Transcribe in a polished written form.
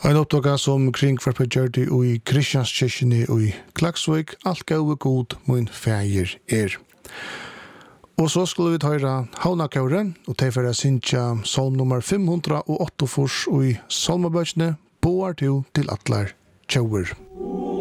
En oppdaga som kringkvarpet gjør det i Kristianskirken i Klaksvik, alt gode god min feir Og så skulle vi høre Havnakjøren, og tilføre Sintja salm nummer 508 i salmebøkene, Boar til atlar tjauer.